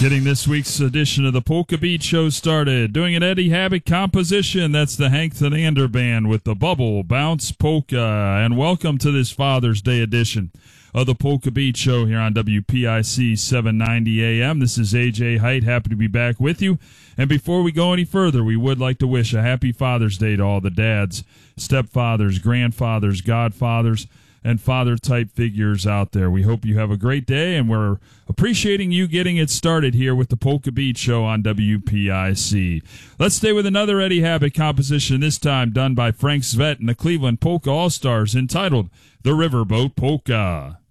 Getting this week's edition of the Polka Beat Show started. Doing an Eddie Habit composition. That's the Hank Thanander Band with the Bubble Bounce Polka. And welcome to this Father's Day edition of the Polka Beat Show here on WPIC 790 AM. This is AJ Height. Happy to be back with you. And before we go any further, we would like to wish a happy Father's Day to all the dads, stepfathers, grandfathers, godfathers, and father-type figures out there. We hope you have a great day, and we're appreciating you getting it started here with the Polka Beat Show on WPIC. Let's stay with another Eddie Habit composition, this time done by Frank Svet and the Cleveland Polka All-Stars, entitled The Riverboat Polka.